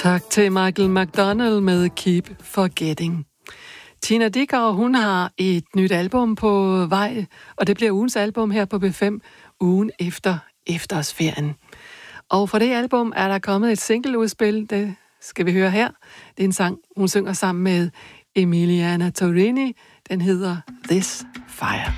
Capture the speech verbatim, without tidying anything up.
Tak til Michael McDonald med Keep Forgetting. Tina Dickow, hun har et nyt album på vej, og det bliver ugens album her på B fem, ugen efter efterårsferien. Og fra det album er der kommet et singleudspil, det skal vi høre her. Det er en sang, hun synger sammen med Emiliana Torrini. Den hedder This Fire.